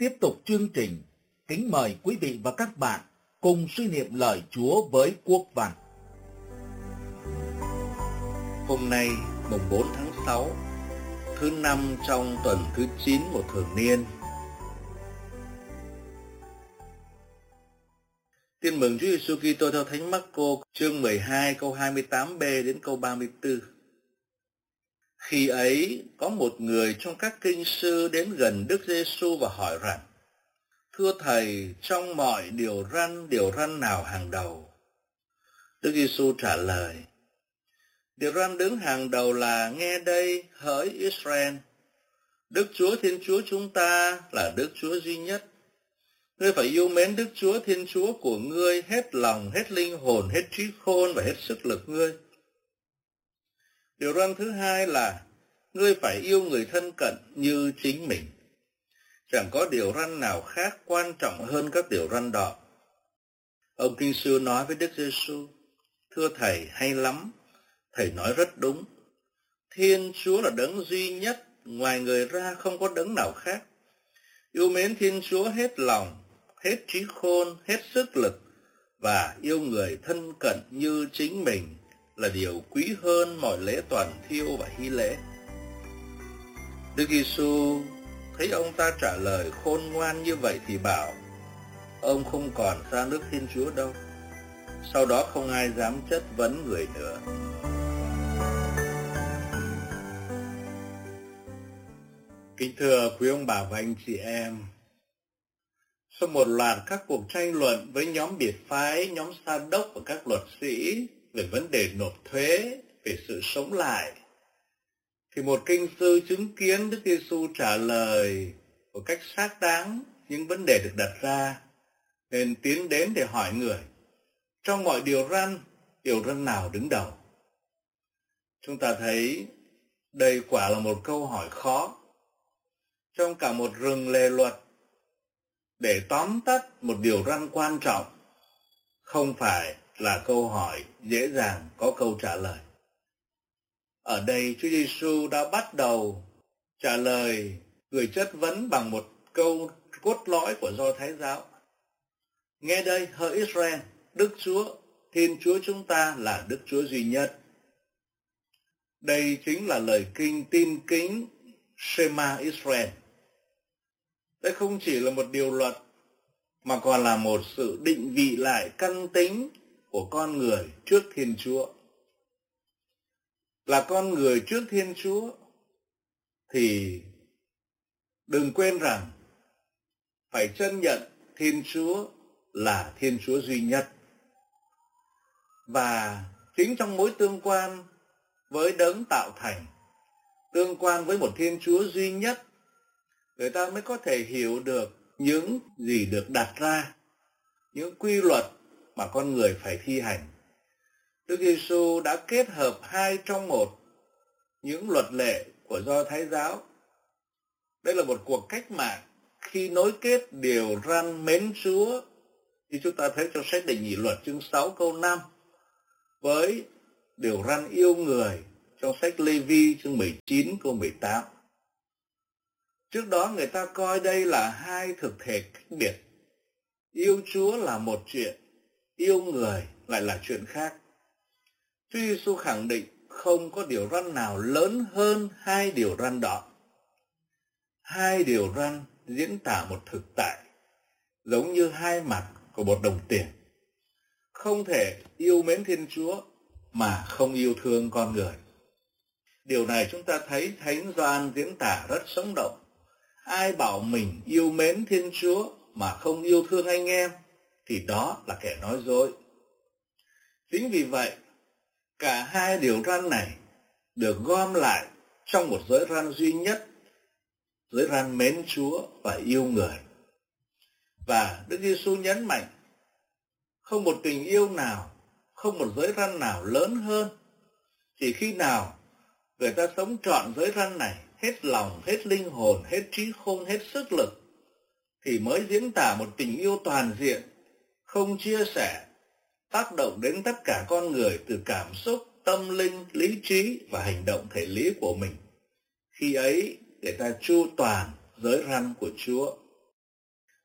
Tiếp tục chương trình, kính mời quý vị và các bạn cùng suy niệm lời Chúa với Quốc Văn. Hôm nay, mùng 4 tháng 6, thứ 5 trong tuần thứ 9 của thường niên. Tin mừng Chúa Giêsu Kitô theo Thánh Mác-cô, chương 12 câu 28b đến câu 34. Khi ấy, có một người trong các kinh sư đến gần Đức Giêsu và hỏi rằng: Thưa Thầy, trong mọi điều răn nào hàng đầu? Đức Giêsu trả lời: Điều răn đứng hàng đầu là: Nghe đây, hỡi Israel, Đức Chúa Thiên Chúa chúng ta là Đức Chúa duy nhất. Ngươi phải yêu mến Đức Chúa Thiên Chúa của ngươi hết lòng, hết linh hồn, hết trí khôn và hết sức lực ngươi. Điều răn thứ hai là: Ngươi phải yêu người thân cận như chính mình. Chẳng có điều răn nào khác quan trọng hơn các điều răn đó. Ông kinh sư nói với Đức Giêsu: Thưa Thầy, hay lắm, Thầy nói rất đúng. Thiên Chúa là đấng duy nhất, ngoài người ra không có đấng nào khác. Yêu mến Thiên Chúa hết lòng, hết trí khôn, hết sức lực và yêu người thân cận như chính mình là điều quý hơn mọi lễ toàn thiêu và hy lễ. Đức Giêsu thấy ông ta trả lời khôn ngoan như vậy thì bảo: Ông không còn xa nước Thiên Chúa đâu. Sau đó không ai dám chất vấn người nữa. Kính thưa quý ông bà và anh chị em, sau một loạt các cuộc tranh luận với nhóm biệt phái, nhóm Sa đốc và các luật sĩ về vấn đề nộp thuế, về sự sống lại, thì một kinh sư chứng kiến Đức Giêsu trả lời một cách xác đáng những vấn đề được đặt ra, nên tiến đến để hỏi người: trong mọi điều răn nào đứng đầu? Chúng ta thấy đây quả là một câu hỏi khó. Trong cả một rừng lề luật, để tóm tắt một điều răn quan trọng không phải là câu hỏi dễ dàng có câu trả lời. Ở đây Chúa Giêsu đã bắt đầu trả lời người chất vấn bằng một câu cốt lõi của Do Thái giáo: Nghe đây, hỡi Israel, Đức Chúa Thiên Chúa chúng ta là Đức Chúa duy nhất. Đây chính là lời kinh tin kính Shema Israel. Đây không chỉ là một điều luật, mà còn là một sự định vị lại căn tính của con người trước Thiên Chúa. Là con người trước Thiên Chúa thì đừng quên rằng phải chân nhận Thiên Chúa là Thiên Chúa duy nhất. Và chính trong mối tương quan với đấng tạo thành, tương quan với một Thiên Chúa duy nhất, người ta mới có thể hiểu được những gì được đặt ra, những quy luật mà con người phải thi hành. Đức Giêsu đã kết hợp hai trong một, những luật lệ của Do Thái giáo. Đây là một cuộc cách mạng khi nối kết điều răn mến Chúa, thì chúng ta thấy trong sách Đệ Nhị Luật chương 6 câu 5, với điều răn yêu người trong sách Lê-vi chương 19 câu 18. Trước đó người ta coi đây là hai thực thể cách biệt. Yêu Chúa là một chuyện, yêu người lại là chuyện khác. Chúa Giêsu khẳng định không có điều răn nào lớn hơn hai điều răn đó. Hai điều răn diễn tả một thực tại, giống như hai mặt của một đồng tiền. Không thể yêu mến Thiên Chúa mà không yêu thương con người. Điều này chúng ta thấy Thánh Gioan diễn tả rất sống động. Ai bảo mình yêu mến Thiên Chúa mà không yêu thương anh em thì đó là kẻ nói dối. Chính vì vậy, cả hai điều răn này được gom lại trong một giới răn duy nhất, giới răn mến Chúa và yêu người. Và Đức Giêsu nhấn mạnh, không một tình yêu nào, không một giới răn nào lớn hơn. Chỉ khi nào người ta sống trọn giới răn này, hết lòng, hết linh hồn, hết trí khôn, hết sức lực, thì mới diễn tả một tình yêu toàn diện, không chia sẻ, tác động đến tất cả con người từ cảm xúc, tâm linh, lý trí và hành động thể lý của mình. Khi ấy, người ta chu toàn giới răn của Chúa.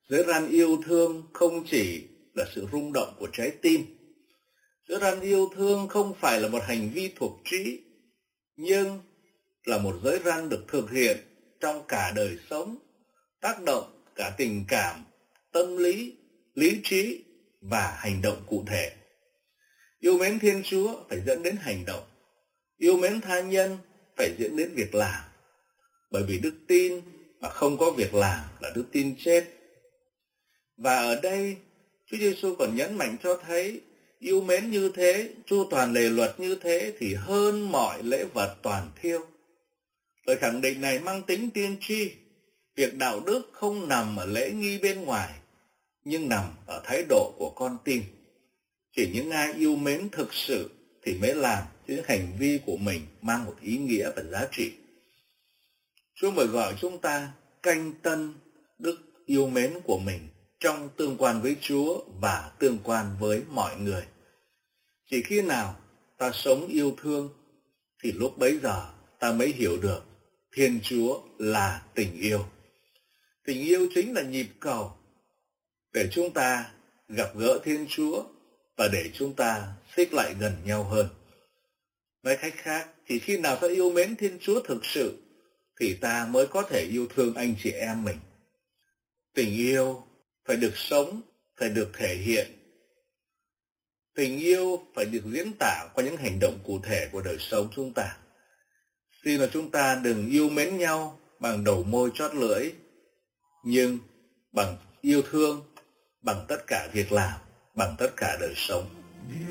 Giới ran yêu thương không chỉ là sự rung động của trái tim. Giới ran yêu thương không phải là một hành vi thuộc trí, nhưng là một giới ran được thực hiện trong cả đời sống, tác động cả tình cảm, tâm lý, lý trí và hành động cụ thể. Yêu mến Thiên Chúa phải dẫn đến hành động. Yêu mến tha nhân phải dẫn đến việc làm. Bởi vì đức tin mà không có việc làm là đức tin chết. Và ở đây, Chúa Giêsu còn nhấn mạnh cho thấy yêu mến như thế, chu toàn lề luật như thế thì hơn mọi lễ vật toàn thiêu. Lời khẳng định này mang tính tiên tri. Việc đạo đức không nằm ở lễ nghi bên ngoài, nhưng nằm ở thái độ của con tim. Chỉ những ai yêu mến thực sự thì mới làm những hành vi của mình mang một ý nghĩa và giá trị. Chúa mời gọi chúng ta canh tân đức yêu mến của mình trong tương quan với Chúa và tương quan với mọi người. Chỉ khi nào ta sống yêu thương thì lúc bấy giờ ta mới hiểu được Thiên Chúa là tình yêu. Tình yêu chính là nhịp cầu để chúng ta gặp gỡ Thiên Chúa và để chúng ta xích lại gần nhau hơn. Nói cách khác, chỉ khi nào ta yêu mến Thiên Chúa thực sự thì ta mới có thể yêu thương anh chị em mình. Tình yêu phải được sống, phải được thể hiện. Tình yêu phải được diễn tả qua những hành động cụ thể của đời sống chúng ta. Xin là chúng ta đừng yêu mến nhau bằng đầu môi chót lưỡi, nhưng bằng yêu thương, bằng tất cả việc làm, bằng tất cả đời sống.